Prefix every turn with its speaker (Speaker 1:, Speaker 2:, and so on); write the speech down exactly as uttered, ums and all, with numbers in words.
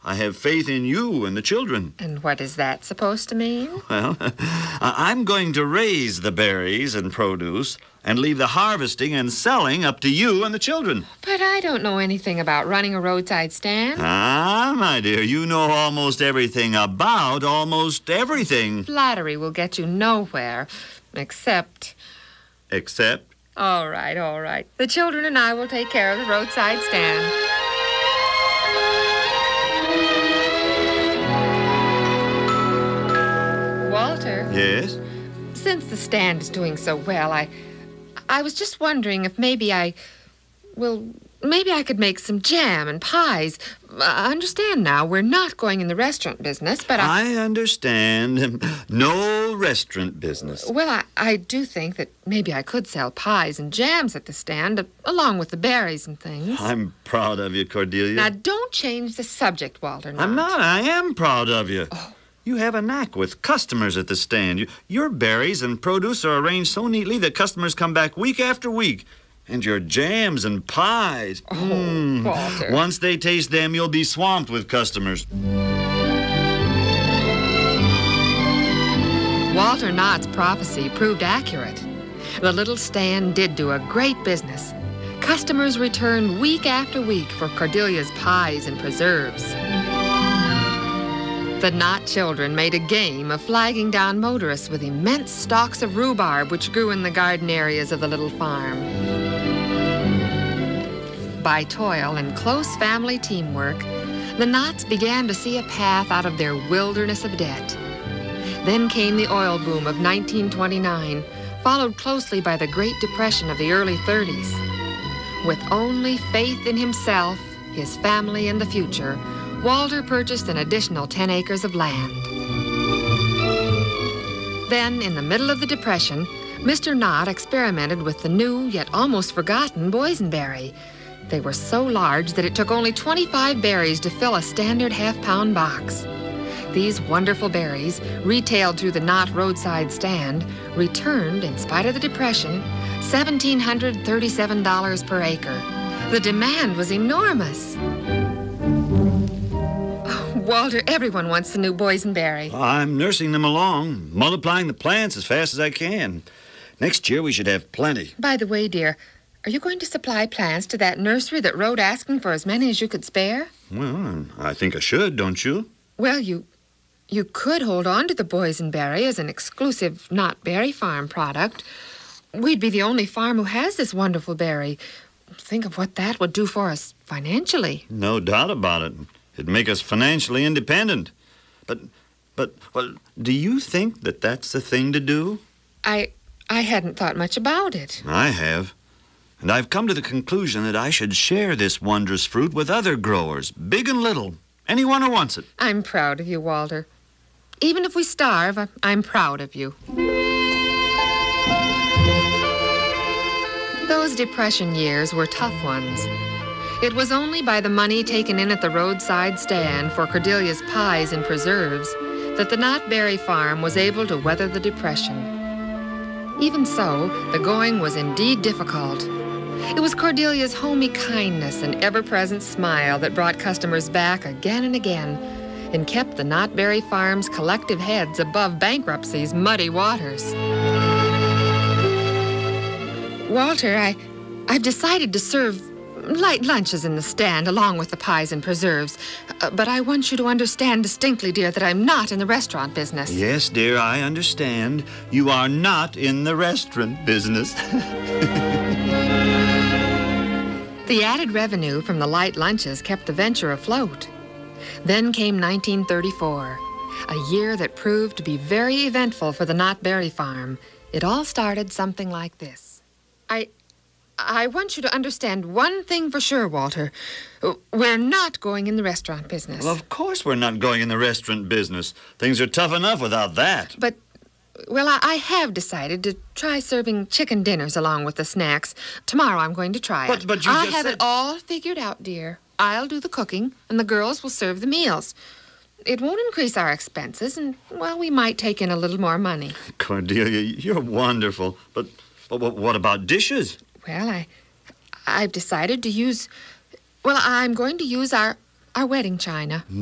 Speaker 1: I have faith in you and the children.
Speaker 2: And what is that supposed to mean?
Speaker 1: Well, I'm going to raise the berries and produce and leave the harvesting and selling up to you and the children.
Speaker 2: But I don't know anything about running a roadside stand.
Speaker 1: Ah, my dear, you know almost everything about almost everything.
Speaker 2: Flattery will get you nowhere, except...
Speaker 1: Except?
Speaker 2: All right, all right. The children and I will take care of the roadside stand. Walter?
Speaker 1: Yes?
Speaker 2: Since the stand is doing so well, I... I was just wondering if maybe I... Well, maybe I could make some jam and pies. I understand now we're not going in the restaurant business, but I...
Speaker 1: I understand. No restaurant business.
Speaker 2: Well, I, I do think that maybe I could sell pies and jams at the stand, uh, along with the berries and things.
Speaker 1: I'm proud of you, Cordelia.
Speaker 2: Now, don't change the subject, Walter. Not.
Speaker 1: I'm not. I am proud of you.
Speaker 2: Oh.
Speaker 1: You have a knack with customers at the stand. You, your berries and produce are arranged so neatly that customers come back week after week. And your jams and pies.
Speaker 2: Oh,
Speaker 1: mm.
Speaker 2: Walter.
Speaker 1: Once they taste them, you'll be swamped with customers.
Speaker 2: Walter Knott's prophecy proved accurate. The little stand did do a great business. Customers returned week after week for Cordelia's pies and preserves. The Knott children made a game of flagging down motorists with immense stalks of rhubarb which grew in the garden areas of the little farm. By toil and close family teamwork, the Knotts began to see a path out of their wilderness of debt. Then came the oil boom of nineteen twenty-nine, followed closely by the Great Depression of the early thirties. With only faith in himself, his family, and the future, Walter purchased an additional ten acres of land. Then, in the middle of the Depression, Mister Knott experimented with the new, yet almost forgotten, boysenberry. They were so large that it took only twenty-five berries to fill a standard half-pound box. These wonderful berries, retailed through the Knott roadside stand, returned, in spite of the Depression, one thousand seven hundred thirty-seven dollars per acre. The demand was enormous. Walter, everyone wants the new boysenberry.
Speaker 1: I'm nursing them along, multiplying the plants as fast as I can. Next year we should have plenty.
Speaker 2: By the way, dear, are you going to supply plants to that nursery that wrote asking for as many as you could spare?
Speaker 1: Well, I think I should, don't you?
Speaker 2: Well, you you could hold on to the boysenberry as an exclusive Knott Berry Farm product. We'd be the only farm who has this wonderful berry. Think of what that would do for us financially.
Speaker 1: No doubt about it. It'd make us financially independent. But, but, well, do you think that that's the thing to do?
Speaker 2: I, I hadn't thought much about it.
Speaker 1: I have. And I've come to the conclusion that I should share this wondrous fruit with other growers, big and little. Anyone who wants it.
Speaker 2: I'm proud of you, Walter. Even if we starve, I- I'm proud of you. Those Depression years were tough ones. It was only by the money taken in at the roadside stand for Cordelia's pies and preserves that the Knott Berry Farm was able to weather the Depression. Even so, the going was indeed difficult. It was Cordelia's homey kindness and ever-present smile that brought customers back again and again and kept the Knott Berry Farm's collective heads above bankruptcy's muddy waters. Walter, I, I've decided to serve light lunches in the stand along with the pies and preserves. Uh, but I want you to understand distinctly, dear, that I'm not in the restaurant business.
Speaker 1: Yes, dear, I understand. You are not in the restaurant business.
Speaker 2: The added revenue from the light lunches kept the venture afloat. Then came nineteen thirty-four, a year that proved to be very eventful for the Knott Berry Farm. It all started something like this. I... I want you to understand one thing for sure, Walter. We're not going in the restaurant business.
Speaker 1: Well, of course we're not going in the restaurant business. Things are tough enough without that.
Speaker 2: But, well, I, I have decided to try serving chicken dinners along with the snacks. Tomorrow I'm going to try
Speaker 1: But-
Speaker 2: it.
Speaker 1: but you
Speaker 2: I
Speaker 1: just
Speaker 2: have
Speaker 1: said-
Speaker 2: it all figured out, dear. I'll do the cooking, and the girls will serve the meals. It won't increase our expenses, and, well, we might take in a little more money.
Speaker 1: Cordelia, you're wonderful. But, but what about dishes?
Speaker 2: Well, I, I've decided to use, well, I'm going to use our, our wedding china.